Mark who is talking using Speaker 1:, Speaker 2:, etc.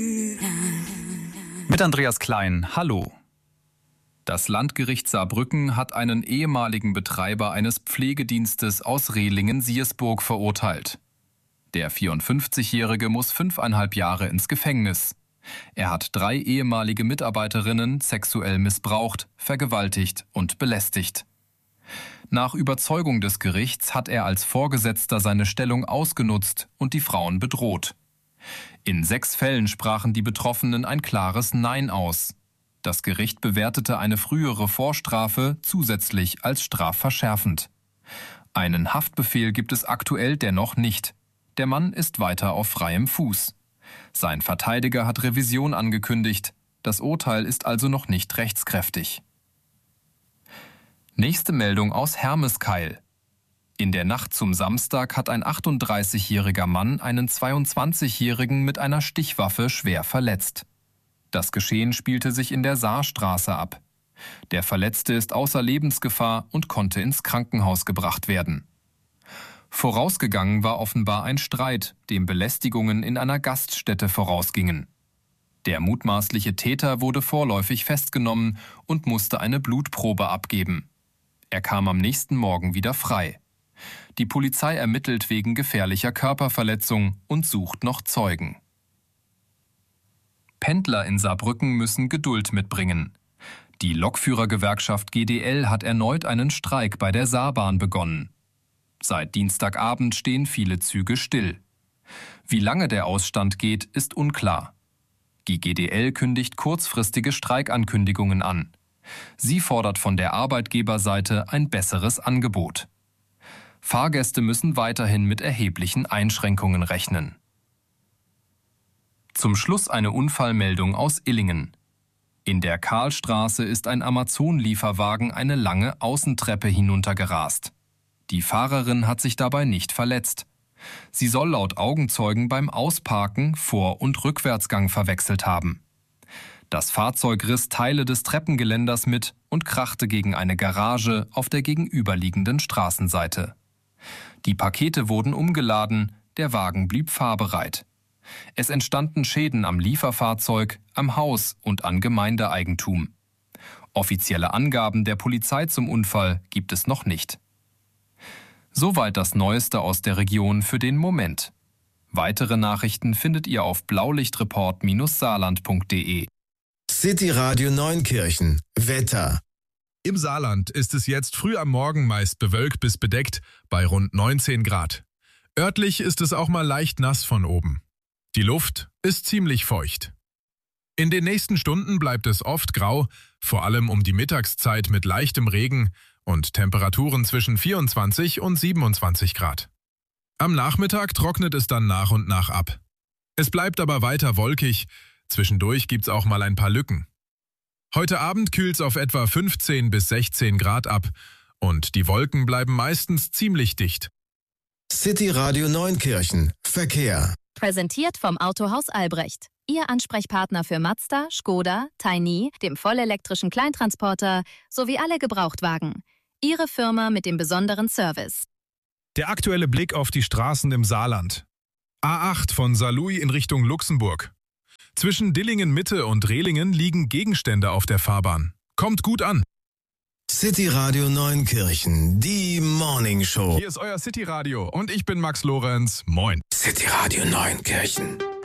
Speaker 1: Mit Andreas Klein, hallo. Das Landgericht Saarbrücken hat einen ehemaligen Betreiber eines Pflegedienstes aus Rehlingen-Siersburg verurteilt. Der 54-Jährige muss 5,5 Jahre ins Gefängnis. Er hat 3 ehemalige Mitarbeiterinnen sexuell missbraucht, vergewaltigt und belästigt. Nach Überzeugung des Gerichts hat er als Vorgesetzter seine Stellung ausgenutzt und die Frauen bedroht. In 6 Fällen sprachen die Betroffenen ein klares Nein aus. Das Gericht bewertete eine frühere Vorstrafe zusätzlich als strafverschärfend. Einen Haftbefehl gibt es aktuell dennoch nicht. Der Mann ist weiter auf freiem Fuß. Sein Verteidiger hat Revision angekündigt. Das Urteil ist also noch nicht rechtskräftig. Nächste Meldung aus Hermeskeil. In der Nacht zum Samstag hat ein 38-jähriger Mann einen 22-jährigen mit einer Stichwaffe schwer verletzt. Das Geschehen spielte sich in der Saarstraße ab. Der Verletzte ist außer Lebensgefahr und konnte ins Krankenhaus gebracht werden. Vorausgegangen war offenbar ein Streit, dem Belästigungen in einer Gaststätte vorausgingen. Der mutmaßliche Täter wurde vorläufig festgenommen und musste eine Blutprobe abgeben. Er kam am nächsten Morgen wieder frei. Die Polizei ermittelt wegen gefährlicher Körperverletzung und sucht noch Zeugen. Pendler in Saarbrücken müssen Geduld mitbringen. Die Lokführergewerkschaft GDL hat erneut einen Streik bei der Saarbahn begonnen. Seit Dienstagabend stehen viele Züge still. Wie lange der Ausstand geht, ist unklar. Die GDL kündigt kurzfristige Streikankündigungen an. Sie fordert von der Arbeitgeberseite ein besseres Angebot. Fahrgäste müssen weiterhin mit erheblichen Einschränkungen rechnen. Zum Schluss eine Unfallmeldung aus Illingen. In der Karlstraße ist ein Amazon-Lieferwagen eine lange Außentreppe hinuntergerast. Die Fahrerin hat sich dabei nicht verletzt. Sie soll laut Augenzeugen beim Ausparken Vor- und Rückwärtsgang verwechselt haben. Das Fahrzeug riss Teile des Treppengeländers mit und krachte gegen eine Garage auf der gegenüberliegenden Straßenseite. Die Pakete wurden umgeladen, der Wagen blieb fahrbereit. Es entstanden Schäden am Lieferfahrzeug, am Haus und an Gemeindeeigentum. Offizielle Angaben der Polizei zum Unfall gibt es noch nicht. Soweit das Neueste aus der Region für den Moment. Weitere Nachrichten findet ihr auf blaulichtreport-saarland.de.
Speaker 2: City Radio Neunkirchen. Wetter.
Speaker 3: Im Saarland ist es jetzt früh am Morgen meist bewölkt bis bedeckt bei rund 19 Grad. Örtlich ist es auch mal leicht nass von oben. Die Luft ist ziemlich feucht. In den nächsten Stunden bleibt es oft grau, vor allem um die Mittagszeit mit leichtem Regen und Temperaturen zwischen 24 und 27 Grad. Am Nachmittag trocknet es dann nach und nach ab. Es bleibt aber weiter wolkig, zwischendurch gibt's auch mal ein paar Lücken. Heute Abend kühlt's auf etwa 15 bis 16 Grad ab und die Wolken bleiben meistens ziemlich dicht.
Speaker 2: City Radio Neunkirchen. Verkehr.
Speaker 4: Präsentiert vom Autohaus Albrecht. Ihr Ansprechpartner für Mazda, Škoda, Tiny, dem vollelektrischen Kleintransporter sowie alle Gebrauchtwagen. Ihre Firma mit dem besonderen Service.
Speaker 3: Der aktuelle Blick auf die Straßen im Saarland. A8 von Saarlouis in Richtung Luxemburg. Zwischen Dillingen-Mitte und Rehlingen liegen Gegenstände auf der Fahrbahn. Kommt gut an.
Speaker 2: City Radio Neunkirchen, die Morning Show.
Speaker 3: Hier ist euer City Radio und ich bin Max Lorenz. Moin.
Speaker 2: City Radio Neunkirchen.